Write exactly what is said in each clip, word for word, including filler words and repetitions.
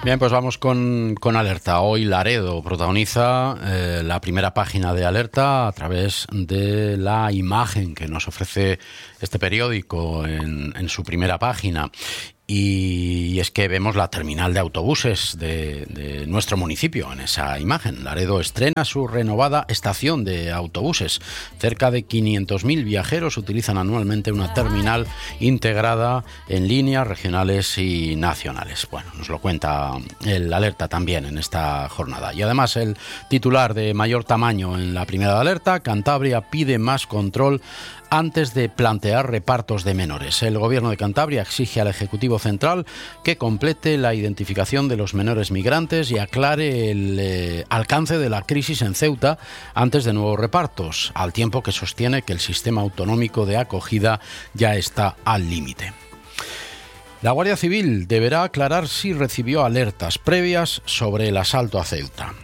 Bien, pues vamos con, con Alerta. Hoy Laredo protagoniza eh, la primera página de Alerta a través de la imagen que nos ofrece este periódico en, en su primera página. Y es que vemos la terminal de autobuses de, de nuestro municipio en esa imagen. Laredo estrena su renovada estación de autobuses. Cerca de quinientos mil viajeros utilizan anualmente una terminal integrada en líneas regionales y nacionales. Bueno, nos lo cuenta el Alerta también en esta jornada. Y además el titular de mayor tamaño en la primera de Alerta: Cantabria pide más control antes de plantear repartos de menores. El Gobierno de Cantabria exige al Ejecutivo Central que complete la identificación de los menores migrantes y aclare el eh, alcance de la crisis en Ceuta antes de nuevos repartos, al tiempo que sostiene que el sistema autonómico de acogida ya está al límite. La Guardia Civil deberá aclarar si recibió alertas previas sobre el asalto a Ceuta.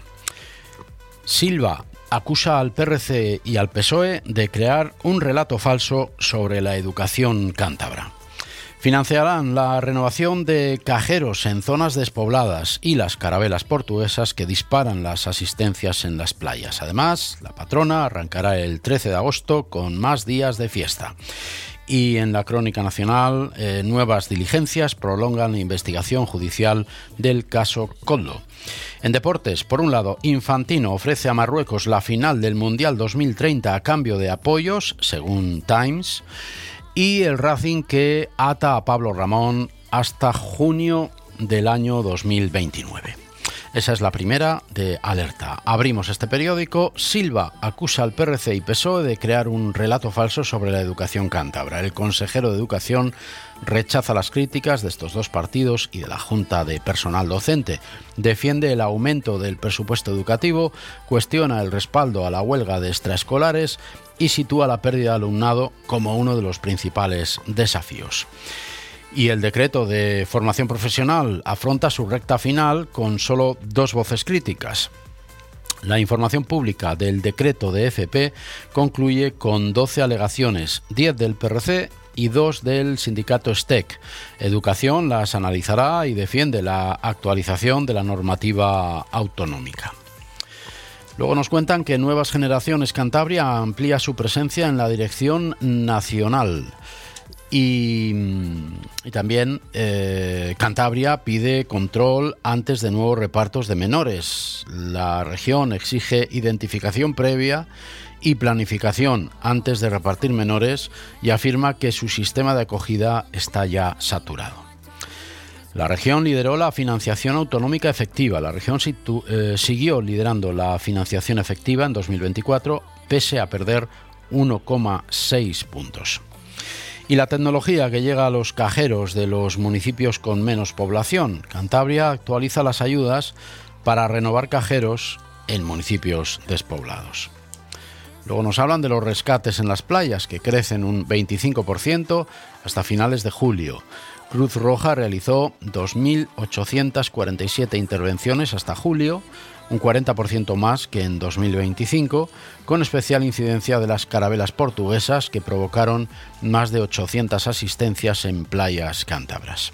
Silva acusa al P R C y al P S O E de crear un relato falso sobre la educación cántabra. Financiarán la renovación de cajeros en zonas despobladas y las carabelas portuguesas que disparan las asistencias en las playas. Además, la patrona arrancará el trece de agosto con más días de fiesta. Y en la Crónica Nacional, eh, nuevas diligencias prolongan la investigación judicial del caso Koldo. En deportes, por un lado, Infantino ofrece a Marruecos la final del Mundial dos mil treinta a cambio de apoyos, según Times, y el Racing que ata a Pablo Ramón hasta junio del año dos mil veintinueve. Esa es la primera de Alerta. Abrimos este periódico. Silva acusa al P R C y P S O E de crear un relato falso sobre la educación cántabra. El consejero de Educación rechaza las críticas de estos dos partidos y de la Junta de Personal Docente. Defiende el aumento del presupuesto educativo, cuestiona el respaldo a la huelga de extraescolares y sitúa la pérdida de alumnado como uno de los principales desafíos. Y el decreto de formación profesional afronta su recta final con solo dos voces críticas. La información pública del decreto de F P concluye con doce alegaciones, diez del P R C y dos del sindicato S T E C. Educación las analizará y defiende la actualización de la normativa autonómica. Luego nos cuentan que Nuevas Generaciones Cantabria amplía su presencia en la dirección nacional. Y, y también eh, Cantabria pide control antes de nuevos repartos de menores. La región exige identificación previa y planificación antes de repartir menores y afirma que su sistema de acogida está ya saturado. La región lideró la financiación autonómica efectiva. La región situ, eh, siguió liderando la financiación efectiva en dos mil veinticuatro, pese a perder uno coma seis puntos. Y la tecnología que llega a los cajeros de los municipios con menos población. Cantabria actualiza las ayudas para renovar cajeros en municipios despoblados. Luego nos hablan de los rescates en las playas, que crecen un veinticinco por ciento hasta finales de julio. Cruz Roja realizó dos mil ochocientas cuarenta y siete intervenciones hasta julio, un cuarenta por ciento más que en dos mil veinticinco, con especial incidencia de las carabelas portuguesas que provocaron más de ochocientas asistencias en playas cántabras.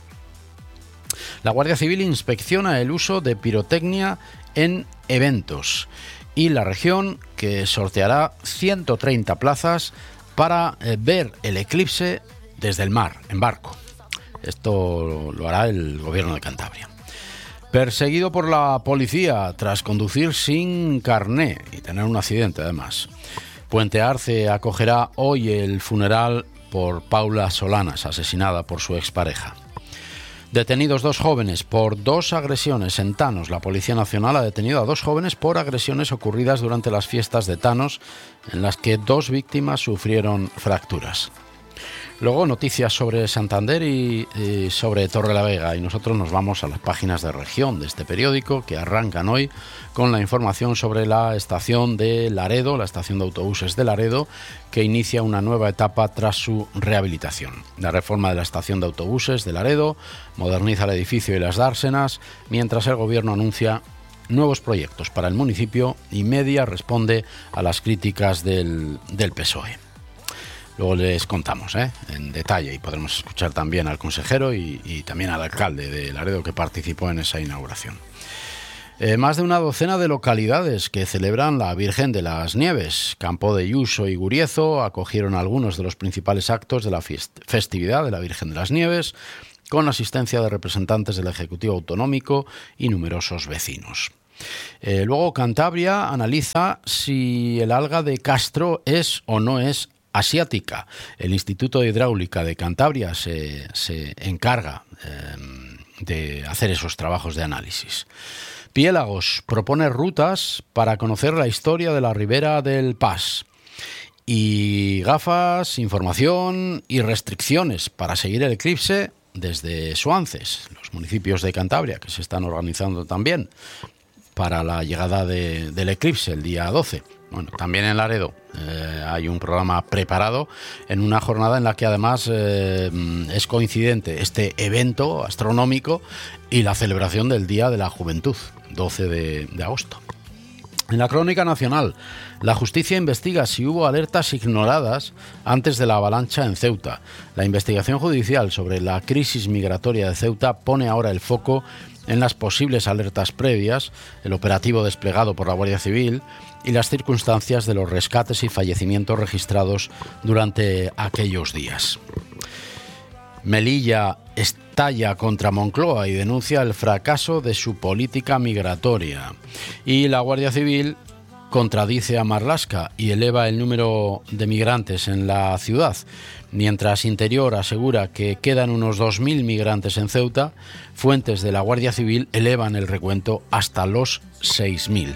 La Guardia Civil inspecciona el uso de pirotecnia en eventos y la región que sorteará ciento treinta plazas para eh, ver el eclipse desde el mar, en barco. Esto lo hará el Gobierno de Cantabria. Perseguido por la policía tras conducir sin carné y tener un accidente además. Puente Arce acogerá hoy el funeral por Paula Solanas, asesinada por su expareja. Detenidos dos jóvenes por dos agresiones en Tanos. La Policía Nacional ha detenido a dos jóvenes por agresiones ocurridas durante las fiestas de Tanos, en las que dos víctimas sufrieron fracturas. Luego noticias sobre Santander y, y sobre Torrelavega, y nosotros nos vamos a las páginas de región de este periódico que arrancan hoy con la información sobre la estación de Laredo, la estación de autobuses de Laredo, que inicia una nueva etapa tras su rehabilitación. La reforma de la estación de autobuses de Laredo moderniza el edificio y las dársenas, mientras el gobierno anuncia nuevos proyectos para el municipio y Media responde a las críticas del, del P S O E. Luego les contamos ¿eh? en detalle, y podremos escuchar también al consejero y, y también al alcalde de Laredo, que participó en esa inauguración. Eh, más de una docena de localidades que celebran la Virgen de las Nieves. Campo de Yuso y Guriezo acogieron algunos de los principales actos de la fiest- festividad de la Virgen de las Nieves, con asistencia de representantes del Ejecutivo Autonómico y numerosos vecinos. Eh, luego Cantabria analiza si el alga de Castro es o no es asiática. El Instituto de Hidráulica de Cantabria se, se encarga eh, de hacer esos trabajos de análisis. Piélagos propone rutas para conocer la historia de la ribera del Pas. Y gafas, información y restricciones para seguir el eclipse desde Suances, los municipios de Cantabria, que se están organizando también para la llegada de, del eclipse el día doce. Bueno, también en Laredo eh, hay un programa preparado en una jornada en la que además eh, es coincidente este evento astronómico y la celebración del Día de la Juventud, doce de, de agosto. En la crónica nacional, la justicia investiga si hubo alertas ignoradas antes de la avalancha en Ceuta. La investigación judicial sobre la crisis migratoria de Ceuta pone ahora el foco en las posibles alertas previas, el operativo desplegado por la Guardia Civil y las circunstancias de los rescates y fallecimientos registrados durante aquellos días. Melilla estalla contra Moncloa y denuncia el fracaso de su política migratoria. Y la Guardia Civil contradice a Marlaska y eleva el número de migrantes en la ciudad. Mientras Interior asegura que quedan unos dos mil migrantes en Ceuta, fuentes de la Guardia Civil elevan el recuento hasta los seis mil.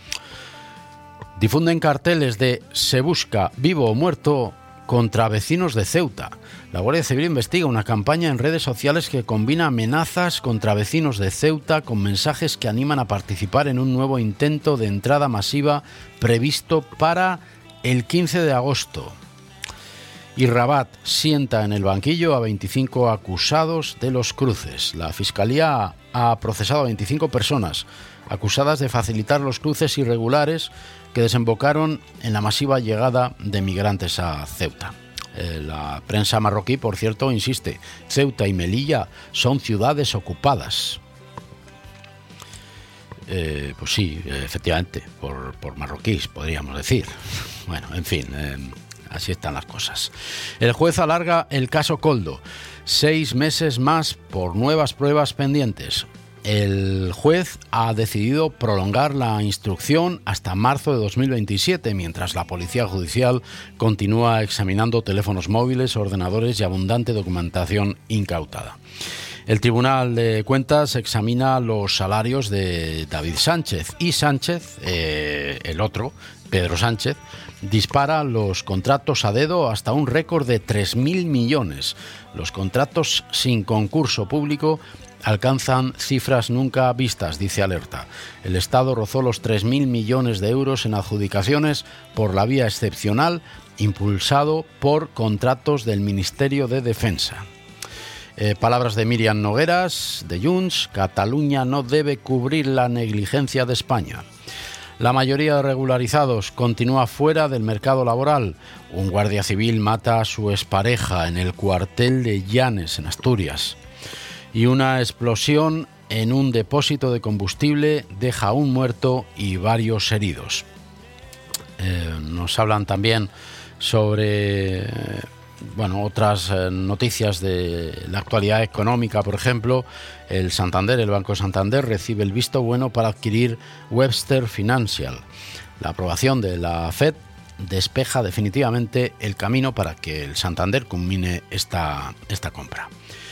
Difunden carteles de "Se busca, vivo o muerto", contra vecinos de Ceuta. La Guardia Civil investiga una campaña en redes sociales que combina amenazas contra vecinos de Ceuta con mensajes que animan a participar en un nuevo intento de entrada masiva previsto para el quince de agosto. Y Rabat sienta en el banquillo a veinticinco acusados de los cruces. La Fiscalía ha procesado a veinticinco personas acusadas de facilitar los cruces irregulares que desembocaron en la masiva llegada de migrantes a Ceuta. Eh, la prensa marroquí, por cierto, insiste: Ceuta y Melilla son ciudades ocupadas. Eh, pues sí, efectivamente, por, por marroquíes, podríamos decir. Bueno, en fin, eh, así están las cosas. El juez alarga el caso Koldo. Seis meses más por nuevas pruebas pendientes. El juez ha decidido prolongar la instrucción hasta marzo de dos mil veintisiete, mientras la Policía Judicial continúa examinando teléfonos móviles, ordenadores y abundante documentación incautada. El Tribunal de Cuentas examina los salarios de David Sánchez y Sánchez, eh, el otro, Pedro Sánchez, dispara los contratos a dedo hasta un récord de tres mil millones. Los contratos sin concurso público alcanzan cifras nunca vistas, dice Alerta. El Estado rozó los tres mil millones de euros en adjudicaciones por la vía excepcional, impulsado por contratos del Ministerio de Defensa. Eh, palabras de Míriam Nogueras, de Junts: Cataluña no debe cubrir la negligencia de España. La mayoría de regularizados continúa fuera del mercado laboral. Un guardia civil mata a su expareja en el cuartel de Llanes, en Asturias. Y una explosión en un depósito de combustible deja a un muerto y varios heridos. Eh, nos hablan también sobre bueno, otras eh, noticias de la actualidad económica. Por ejemplo, el Santander, el Banco Santander, recibe el visto bueno para adquirir Webster Financial. La aprobación de la Fed despeja definitivamente el camino para que el Santander culmine esta, esta compra.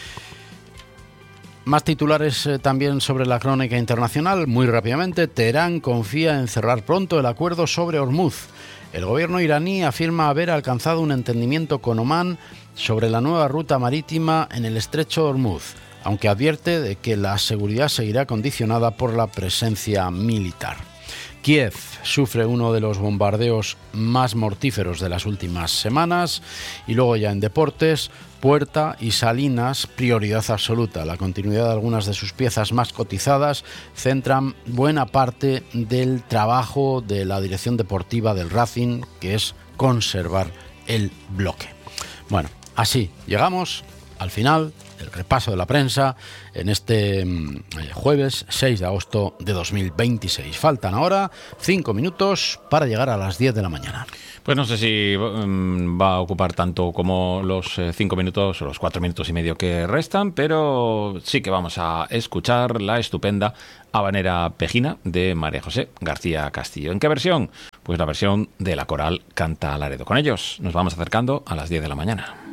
Más titulares eh, también sobre la crónica internacional. Muy rápidamente, Teherán confía en cerrar pronto el acuerdo sobre Hormuz. El gobierno iraní afirma haber alcanzado un entendimiento con Omán sobre la nueva ruta marítima en el estrecho de Hormuz, aunque advierte de que la seguridad seguirá condicionada por la presencia militar. Kiev sufre uno de los bombardeos más mortíferos de las últimas semanas. Y luego, ya en deportes, Puerta y Salinas, prioridad absoluta. La continuidad de algunas de sus piezas más cotizadas centran buena parte del trabajo de la dirección deportiva del Racing, que es conservar el bloque. Bueno, así llegamos al final del repaso de la prensa en este eh, jueves seis de agosto de dos mil veintiséis. Faltan ahora cinco minutos para llegar a las diez de la mañana. Pues no sé si um, va a ocupar tanto como los eh, cinco minutos o los cuatro minutos y medio que restan, pero sí que vamos a escuchar la estupenda Habanera Pejina de María José García Castillo. ¿En qué versión? Pues la versión de la coral Canta Laredo. Con ellos nos vamos acercando a las diez de la mañana.